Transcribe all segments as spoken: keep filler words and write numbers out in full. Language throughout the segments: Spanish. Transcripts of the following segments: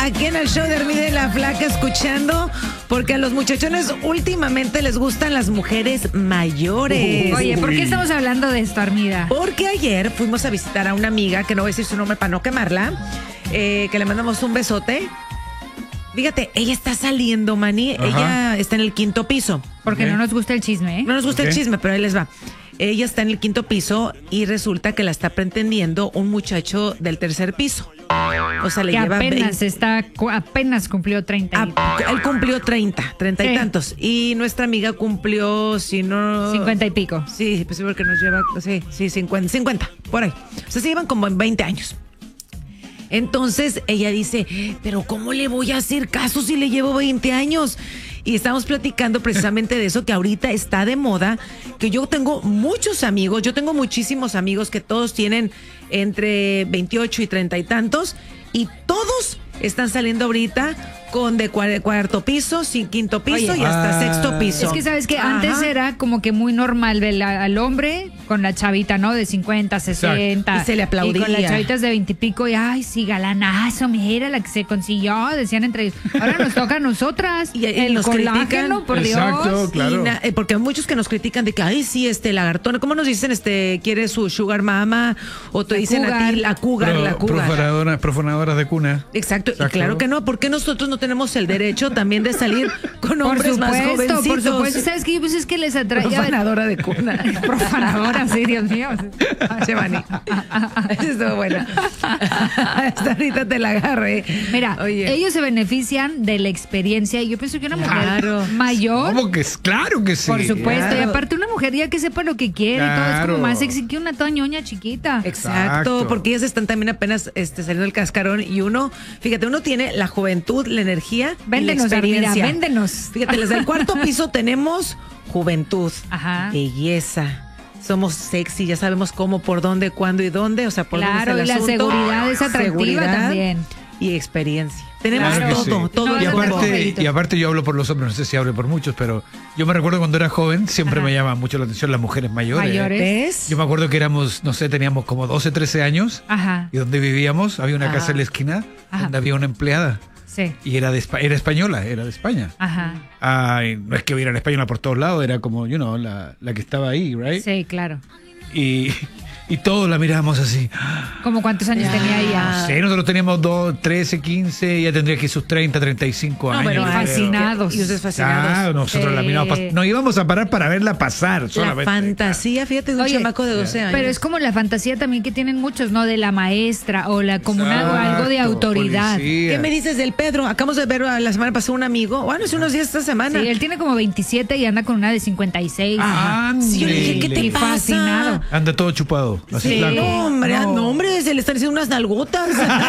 aquí en el show de Armida y la Flaca escuchando, porque a los muchachones últimamente les gustan las mujeres mayores. Oye, ¿por qué estamos hablando de esto, Armida? Porque ayer fuimos a visitar a una amiga, que no voy a decir su nombre para no quemarla, eh, que le mandamos un besote. Fíjate, ella está saliendo, Manny. Ajá. Ella está en el quinto piso. Porque okay. no nos gusta el chisme, ¿eh? No nos gusta okay. el chisme, pero ahí les va. Ella está en el quinto piso y resulta que la está pretendiendo un muchacho del tercer piso. O sea, le que lleva apenas veinte. está, apenas cumplió treinta. Ah, él cumplió treinta, treinta sí. y tantos. Y nuestra amiga cumplió, si no... cincuenta y pico. Sí, pues porque nos lleva, sí, sí, cincuenta, cincuenta, por ahí. O sea, se llevan como en veinte años. Entonces ella dice, pero ¿cómo le voy a hacer caso si le llevo veinte años? Y estamos platicando precisamente de eso, que ahorita está de moda, que yo tengo muchos amigos, yo tengo muchísimos amigos que todos tienen entre veintiocho y treinta y tantos, y todos están saliendo ahorita con de cuarto piso, sin quinto piso. Oye, y hasta ah, sexto piso. Es que sabes que antes Ajá. era como que muy normal ver al hombre con la chavita, ¿no? De cincuenta, sesenta. Y se le aplaudía. Y con las chavitas de veinte y pico, y ay, sí, galanazo, mira la que se consiguió, decían entre ellos. Ahora nos toca a nosotras. Y, y el nos critican, por Exacto, Dios. Claro. Na, eh, porque hay muchos que nos critican de que, ay, sí, este lagartón, ¿cómo nos dicen? Este, ¿quiere su sugar mama? O te la dicen cougar. a ti la cougar, Pro, la cougar. Profanadoras, profanadoras de cuna. Exacto. Exacto, y claro que no, porque nosotros no tenemos el derecho también de salir con hombres supuesto, más jovencitos. Por supuesto, ¿sabes qué? Pues es que les atrae. Profanadora de cuna. Profanadora, sí, Dios mío. Chevani. Estuvo buena. Hasta ahorita te la agarré. Mira, Oye. ellos se benefician de la experiencia y yo pienso que una mujer claro. mayor. ¿Cómo que es? Claro que sí. Por supuesto, claro. y aparte una mujer ya que sepa lo que quiere claro. y todo es como más sexy que una toda ñoña chiquita. Exacto, Exacto, porque ellas están también apenas este, saliendo del cascarón y uno, fíjate, uno tiene la juventud, la energía, véndenos, y la experiencia. Armida, véndenos. Fíjate, desde el cuarto piso tenemos juventud, Ajá. belleza. Somos sexy, ya sabemos cómo, por dónde, cuándo y dónde, o sea, por claro, dónde es el y la asunto. seguridad es atractiva seguridad también. Y experiencia. Tenemos claro todo, sí. todo. No, y, aparte, y aparte yo hablo por los hombres, no sé si hablo por muchos, pero yo me recuerdo cuando era joven, siempre Ajá. me llama mucho la atención las mujeres mayores. ¿Mayores? Yo me acuerdo que éramos, no sé, teníamos como doce, trece años. Ajá. Y donde vivíamos había una Ajá. casa en la esquina Ajá. donde había una empleada. Sí. Y era de era española, era de España. Ajá. Ay, no es que hubiera española por todos lados, era como, you know, la, la que estaba ahí, right? Sí, claro. Y, y todos la mirábamos así. ¿Cómo cuántos años ya. tenía ella? No sé, nosotros teníamos dos, trece, quince, ella tendría que sus treinta, treinta y cinco no, años. Bueno, fascinados. Y ustedes fascinados. Ah, nosotros eh. la miramos, nos íbamos a parar para verla pasar solamente. La fantasía, fíjate, de un Oye, chamaco de doce años. Pero es como la fantasía también que tienen muchos, ¿no? De la maestra o la como una, algo de autoridad. Policía. ¿Qué me dices del Pedro? Acabamos de ver la semana pasada un amigo, bueno, hace unos días esta semana. Sí, él tiene como veintisiete y anda con una de cincuenta y seis. Ah, sí, yo le dije, ¿qué te pasa? Fascinado. Anda todo chupado, así sí. blanco. No, hombre, no. no, hombre, se le están haciendo unas nalgotas.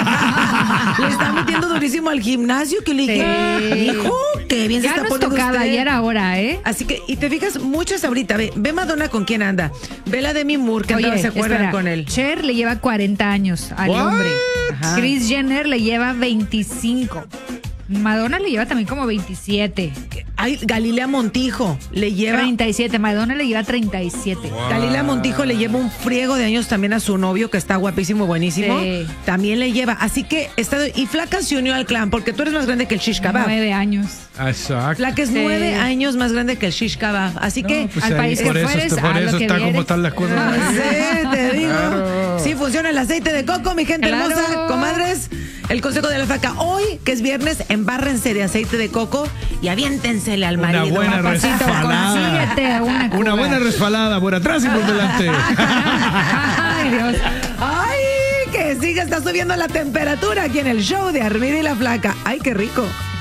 Le están metiendo durísimo al gimnasio, que le dije, sí. hijo, qué bien ya se está nos poniendo tocaba, usted. Ya era hora, ¿eh? Así que, y te fijas, muchas ahorita, ve, ve Madonna con quién anda. Ve la Demi Moore, que Oye, andaba, se acuerdan espera, con él. Cher le lleva cuarenta años al What? hombre. Ajá. Kris Jenner le lleva veinticinco. Madonna le lleva también como veintisiete. Ay, Galilea Montijo le lleva treinta y siete. Madonna le lleva treinta y siete. Wow. Galilea Montijo le lleva un friego de años también a su novio, que está guapísimo, buenísimo. Sí. También le lleva. Así que está. Y Flaca se unió al clan, porque tú eres más grande que el Shish Kebab. Nueve años. Exacto. Flaca es Sí. nueve años más grande que el Shish Kebab. Así No, que pues al ahí, país por que eso, fueres, por a eso lo que está como vienes. están las cosas. No sé, te digo. Claro. Sí, funciona el aceite de coco, mi gente Claro. hermosa. Comadres, el consejo de la Flaca. Hoy, que es viernes, embárrense de aceite de coco y aviéntensele al marido. Una buena papacito. resfalada. Consíguete una Una buena resfalada por atrás y por delante. Ay, Dios. Ay, que siga, está subiendo la temperatura aquí en el show de Armida y la Flaca. Ay, qué rico.